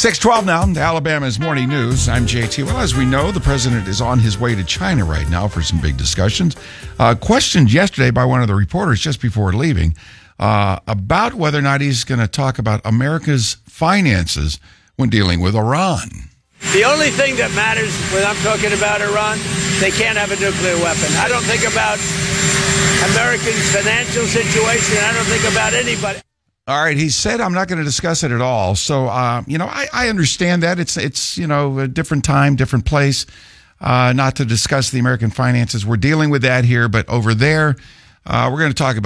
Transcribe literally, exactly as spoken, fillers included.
six twelve now, Alabama's Morning News. I'm J T. Well, as we know, the president is on his way to China right now for some big discussions. Uh, questioned yesterday by one of the reporters just before leaving uh, about whether or not he's going to talk about America's finances when dealing with Iran. The only thing that matters when I'm talking about Iran, they can't have a nuclear weapon. I don't think about Americans' financial situation. I don't think about anybody. All right, he said I'm not going to discuss it at all. So, uh, you know, I, I understand that. It's, it's you know, a different time, different place, uh, not to discuss the American finances. We're dealing with that here, but over there, uh, we're going to talk about